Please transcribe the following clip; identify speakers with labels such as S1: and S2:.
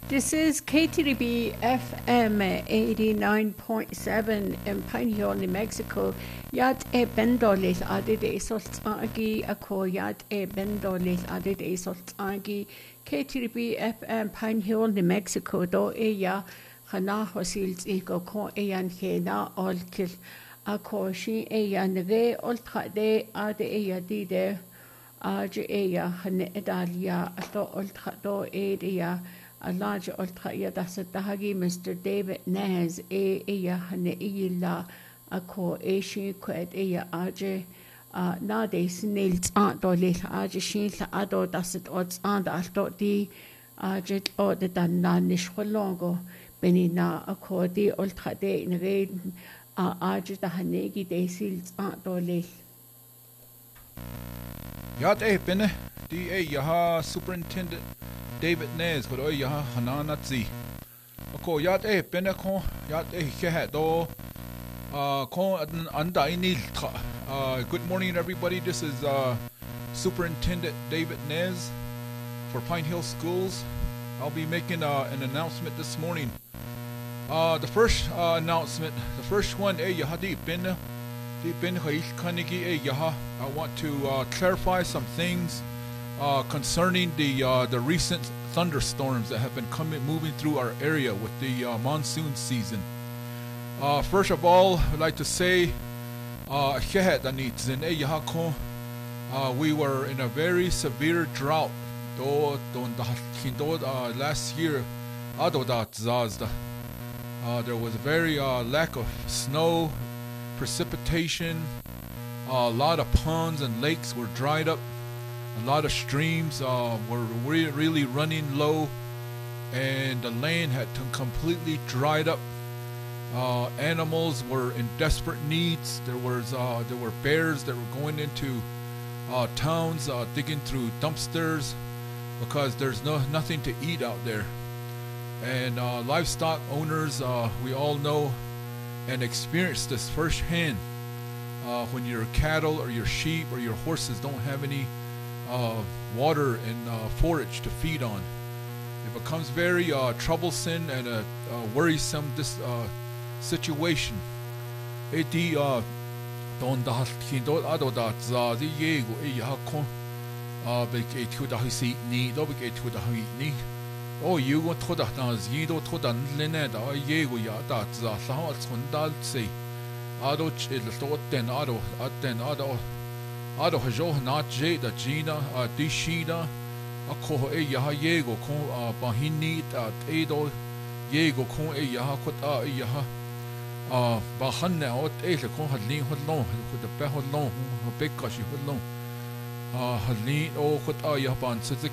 S1: This is KTDB FM 89.7 in Pine Hill, New Mexico. Yat e bendolis adi de soltagi ako yat e bendolis adi de soltagi. KTDB FM Pine Hill, New Mexico. Do e ya hana hosils iko ko e yan hena olkil ako shi e yan re oltrade adi e ya di de adi e ya hane edalia ato oltrado e de ya. A large ultra yadasatahagi Mr. David Naz eya hane ila ako eshi kwed eya aje na de snils do le aje shin la ado dasit odds and alto di aje o de dan na nishkolongo benina ako di ultra de in re aje da hanegi de sils do le
S2: Yat bene di yaha superintendent David Nez ko yaha hananatzi. Ako yat bene ko yat kehe do ko anda inil. Good morning everybody. This is Superintendent David Nez for Pine Hill Schools. I'll be making an announcement this morning. The first announcement, the first one yaha di bene yaha. I want to clarify some things concerning the recent thunderstorms that have been moving through our area with the monsoon season. First of all, I'd like to say we were in a very severe drought last year. There was a very lack of snow, precipitation. A lot of ponds and lakes were dried up. A lot of streams were really running low, and the land had completely dried up. Animals were in desperate needs. There were bears that were going into towns, digging through dumpsters because there's nothing to eat out there. And livestock owners, we all know and experience this firsthand. When your cattle or your sheep or your horses don't have any water and forage to feed on, it becomes very troublesome and a worrisome situation. Oh, you go to the Yido to the Leneda, or Yego Yada, Zahas Hundalse, Ado Chilton, Ado Hajo, not J, the Gina, Dishida, a co e Yaha Yego, Bahini, Edo, Yego, con e Yaha, Yaha, Bahana, or Asa, con Hadlin Hodlon, with the Behadlon, Bekashi Hodlon, Hadlin, oh, Yapan, Suzik